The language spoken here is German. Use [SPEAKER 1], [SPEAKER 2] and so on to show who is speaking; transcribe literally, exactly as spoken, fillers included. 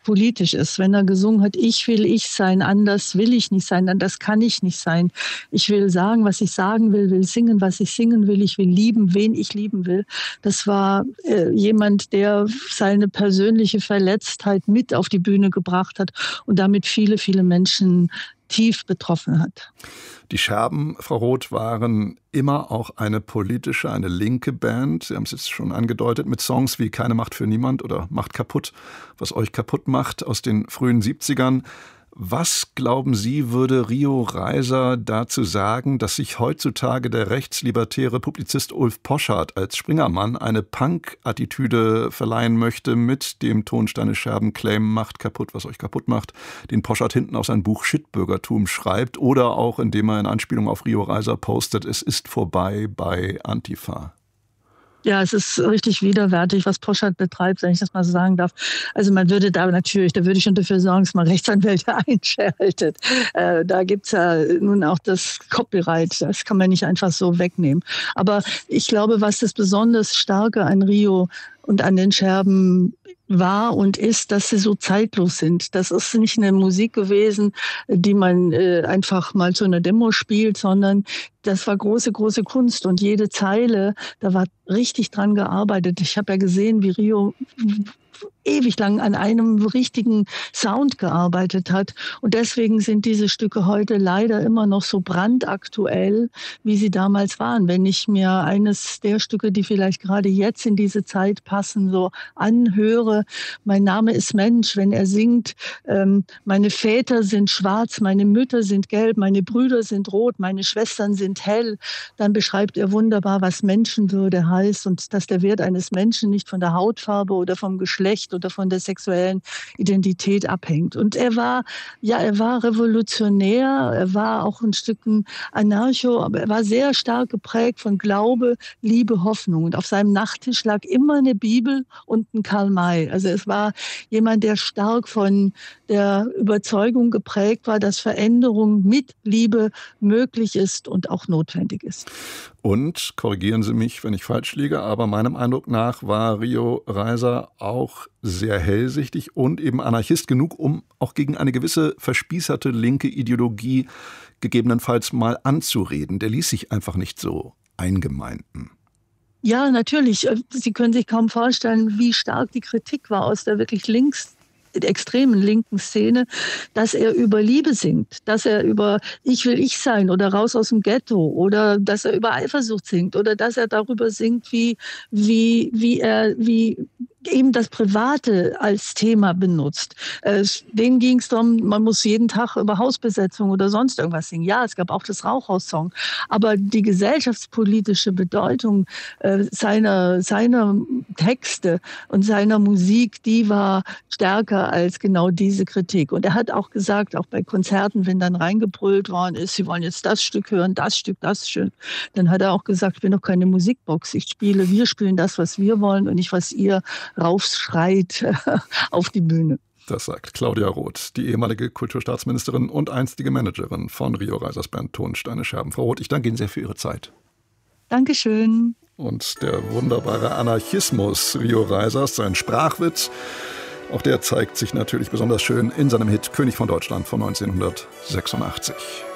[SPEAKER 1] politisch ist. Wenn er gesungen hat, ich will ich sein, anders will ich nicht sein, anders kann ich nicht sein. Ich will sagen, was ich sagen will, will singen, was ich singen will. Ich will lieben, wen ich lieben will. Das war äh, jemand, der seine persönliche Verletztheit mit auf die Bühne gebracht hat und damit viele, viele Menschen tief betroffen hat.
[SPEAKER 2] Die Scherben, Frau Roth, waren immer auch eine politische, eine linke Band. Sie haben es jetzt schon angedeutet, mit Songs wie Keine Macht für niemand oder Macht kaputt, was euch kaputt macht, aus den frühen siebzigern. Was, glauben Sie, würde Rio Reiser dazu sagen, dass sich heutzutage der rechtslibertäre Publizist Ulf Poschardt als Springermann eine Punk-Attitüde verleihen möchte mit dem Tonsteine-Scherben-Claim Macht kaputt, was euch kaputt macht, den Poschardt hinten auf sein Buch Shitbürgertum schreibt oder auch, indem er in Anspielung auf Rio Reiser postet, es ist vorbei bei Antifa?
[SPEAKER 1] Ja, es ist richtig widerwärtig, was Poschardt betreibt, wenn ich das mal so sagen darf. Also man würde da natürlich, da würde ich schon dafür sorgen, dass man Rechtsanwälte einschaltet. Äh, da gibt's ja nun auch das Copyright, das kann man nicht einfach so wegnehmen. Aber ich glaube, was das besonders Starke an Rio und an den Scherben war und ist, dass sie so zeitlos sind. Das ist nicht eine Musik gewesen, die man äh, einfach mal zu einer Demo spielt, sondern das war große, große Kunst. Und jede Zeile, da war richtig dran gearbeitet. Ich habe ja gesehen, wie Rio ewig lang an einem richtigen Sound gearbeitet hat. Und deswegen sind diese Stücke heute leider immer noch so brandaktuell, wie sie damals waren. Wenn ich mir eines der Stücke, die vielleicht gerade jetzt in diese Zeit passen, so anhöre, mein Name ist Mensch, wenn er singt, ähm, meine Väter sind schwarz, meine Mütter sind gelb, meine Brüder sind rot, meine Schwestern sind hell, dann beschreibt er wunderbar, was Menschenwürde heißt und dass der Wert eines Menschen nicht von der Hautfarbe oder vom Geschlecht oder von der sexuellen Identität abhängt. Und er war, ja, er war revolutionär, er war auch ein Stück Anarcho, aber er war sehr stark geprägt von Glaube, Liebe, Hoffnung. Und auf seinem Nachttisch lag immer eine Bibel und ein Karl May. Also es war jemand, der stark von der Überzeugung geprägt war, dass Veränderung mit Liebe möglich ist und auch notwendig ist.
[SPEAKER 2] Und, korrigieren Sie mich, wenn ich falsch liege, aber meinem Eindruck nach war Rio Reiser auch sehr hellsichtig und eben Anarchist genug, um auch gegen eine gewisse verspießerte linke Ideologie gegebenenfalls mal anzureden. Der ließ sich einfach nicht so eingemeinden.
[SPEAKER 1] Ja, natürlich. Sie können sich kaum vorstellen, wie stark die Kritik war aus der wirklich links extremen linken Szene, dass er über Liebe singt, dass er über Ich will ich sein oder Raus aus dem Ghetto oder dass er über Eifersucht singt oder dass er darüber singt, wie, wie, wie er, wie eben das Private als Thema benutzt. Denen ging es darum, man muss jeden Tag über Hausbesetzung oder sonst irgendwas singen. Ja, es gab auch das Rauchhaus-Song. Aber die gesellschaftspolitische Bedeutung äh, seiner, seiner Texte und seiner Musik, die war stärker als genau diese Kritik. Und er hat auch gesagt, auch bei Konzerten, wenn dann reingebrüllt worden ist, sie wollen jetzt das Stück hören, das Stück, das Stück, dann hat er auch gesagt, ich bin doch keine Musikbox. Ich spiele, wir spielen das, was wir wollen und nicht, was ihr raufschreit auf die Bühne.
[SPEAKER 2] Das sagt Claudia Roth, die ehemalige Kulturstaatsministerin und einstige Managerin von Rio Reisers Band Tonsteine Scherben. Frau Roth, ich danke Ihnen sehr für Ihre Zeit.
[SPEAKER 1] Dankeschön.
[SPEAKER 2] Und der wunderbare Anarchismus Rio Reisers, sein Sprachwitz, auch der zeigt sich natürlich besonders schön in seinem Hit König von Deutschland von neunzehnhundertsechsundachtzig.